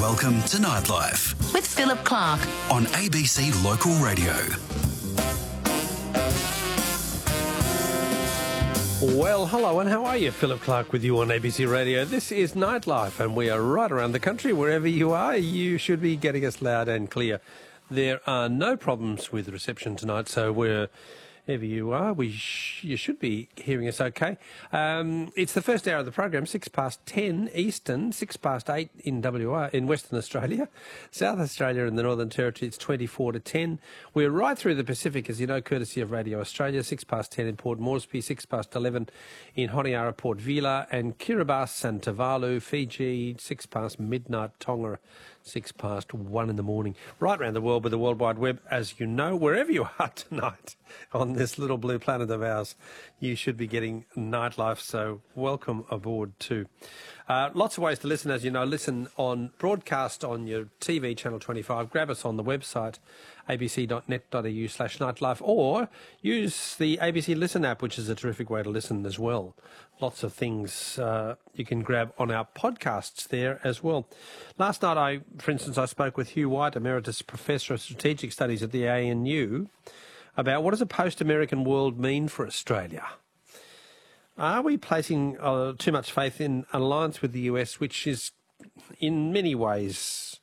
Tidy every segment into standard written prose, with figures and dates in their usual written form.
Welcome to Nightlife with Philip Clark on ABC Local Radio. Well, hello and how are you? Philip Clark with you on ABC Radio. This is Nightlife and we are right around the country. Wherever you are, you should be getting us loud and clear. There are no problems with reception tonight, so wherever you are, you should be hearing us okay. It's the first hour of the program, 10:06 Eastern, 8:06 in WA, in Western Australia. South Australia and the Northern Territory, it's 10:24. We're right through the Pacific, as you know, courtesy of Radio Australia, 10:06 in Port Moresby, 11:06 in Honiara, Port Vila, and Kiribati and Tuvalu, Fiji, 10:06 midnight, Tonga, 1:06 in the morning. Right around the world with the World Wide Web, as you know, wherever you are tonight on this little blue planet of ours, you should be getting Nightlife, so welcome aboard too. Lots of ways to listen, as you know. Listen on broadcast on your TV, Channel 25. Grab us on the website, abc.net.au/nightlife, or use the ABC Listen app, which is a terrific way to listen as well. Lots of things you can grab on our podcasts there as well. Last night, for instance, I spoke with Hugh White, Emeritus Professor of Strategic Studies at the ANU, about what does a post-American world mean for Australia? Are we placing too much faith in an alliance with the US, which is in many ways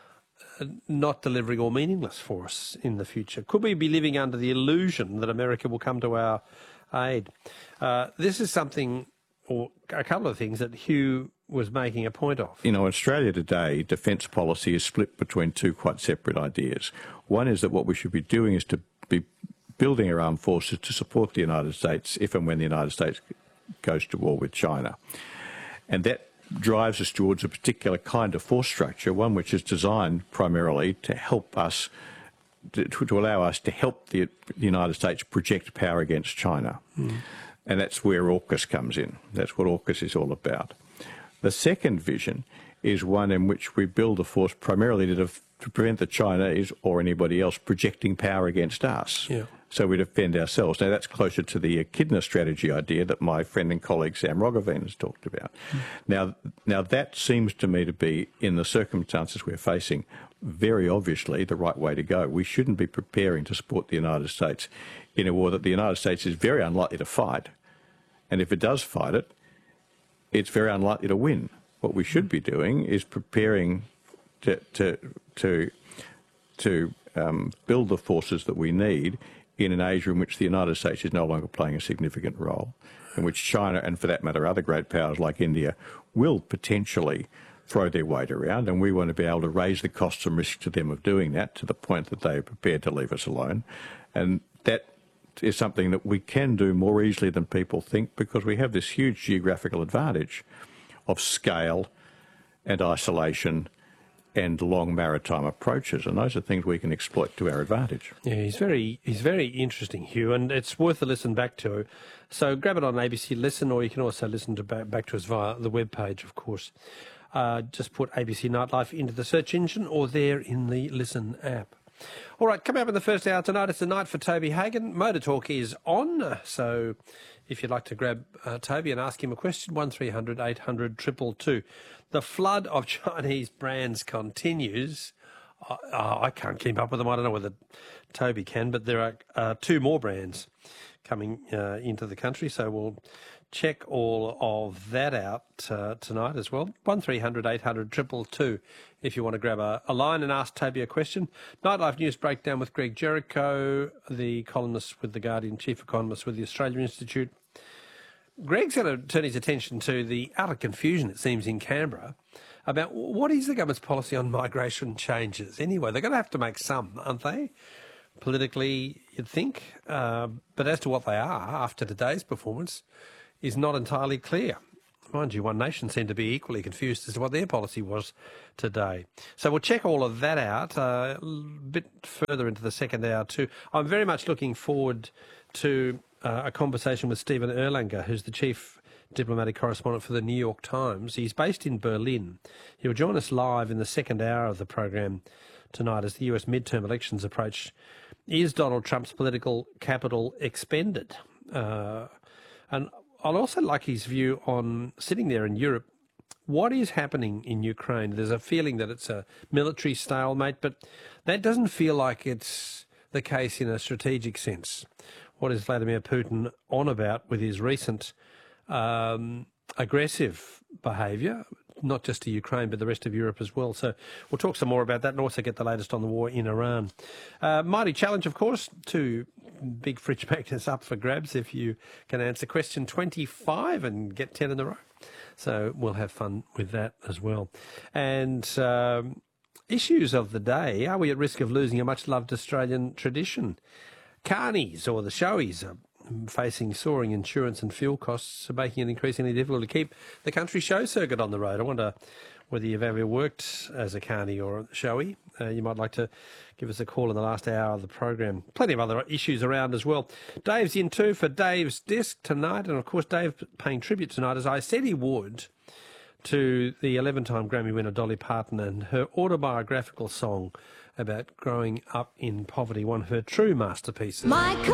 not delivering or meaningless for us in the future? Could we be living under the illusion that America will come to our aid? This is something, or a couple of things, that Hugh was making a point of. You know, Australia today, defence policy is split between two quite separate ideas. One is that what we should be doing is to be building our armed forces to support the United States if and when the United States goes to war with China. And that drives us towards a particular kind of force structure, one which is designed primarily to help us, to allow us to help the United States project power against China. And that's where AUKUS comes in. That's what AUKUS is all about. The second vision is one in which we build a force primarily to prevent the Chinese or anybody else projecting power against us. Yeah. So we defend ourselves. Now, that's closer to the echidna strategy idea that my friend and colleague Sam Roggeveen has talked about. Now, that seems to me to be, in the circumstances we're facing, very obviously the right way to go. We shouldn't be preparing to support the United States in a war that the United States is very unlikely to fight. And if it does fight it, it's very unlikely to win. What we should be doing is preparing to build the forces that we need in an age in which the United States is no longer playing a significant role, in which China, and for that matter other great powers like India, will potentially throw their weight around, and we want to be able to raise the costs and risks to them of doing that to the point that they are prepared to leave us alone. And that is something that we can do more easily than people think, because we have this huge geographical advantage of scale and isolation and long maritime approaches, and those are things we can exploit to our advantage. Yeah, he's very interesting, Hugh, and it's worth a listen back to. So grab it on ABC Listen, or you can also listen to back to us via the webpage, of course. Just put ABC Nightlife into the search engine or there in the Listen app. All right, coming up in the first hour tonight, it's the night for Toby Hagan. Motor Talk is on, so if you'd like to grab Toby and ask him a question, 1300 800 222. The flood of Chinese brands continues. I can't keep up with them. I don't know whether Toby can, but there are two more brands coming into the country, so we'll check all of that out tonight as well. 1300 800 222 if you want to grab a line and ask Toby a question. Nightlife News Breakdown with Greg Jericho, the columnist with The Guardian, chief economist with the Australia Institute. Greg's going to turn his attention to the utter confusion, it seems, in Canberra about what is the government's policy on migration changes. Anyway, they're going to have to make some, aren't they? Politically, you'd think. But as to what they are after today's performance is not entirely clear. Mind you, One Nation seemed to be equally confused as to what their policy was today. So we'll check all of that out a bit further into the second hour too. I'm very much looking forward to a conversation with Stephen Erlanger, who's the chief diplomatic correspondent for the New York Times. He's based in Berlin. He'll join us live in the second hour of the program tonight as the US midterm elections approach. Is Donald Trump's political capital expended? And I'll also like his view on sitting there in Europe what is happening in Ukraine? There's a feeling that it's a military stalemate, but that doesn't feel like it's the case in a strategic sense. What is Vladimir Putin on about with his recent aggressive behaviour, not just to Ukraine, but the rest of Europe as well? So we'll talk some more about that and also get the latest on the war in Iran. Mighty challenge, of course, 2 big fridge magnets up for grabs if you can answer question 25 and get 10 in a row. So we'll have fun with that as well. And issues of the day: are we at risk of losing a much-loved Australian tradition? Carnies, or the showies, are facing soaring insurance and fuel costs, making it increasingly difficult to keep the country show circuit on the road. I wonder whether you've ever worked as a carny or a showy. You might like to give us a call in the last hour of the program. Plenty of other issues around as well. Dave's in too for Dave's Disc tonight, and of course Dave paying tribute tonight, as I said he would, to the 11-time Grammy winner Dolly Parton and her autobiographical song about growing up in poverty, one of her true masterpieces.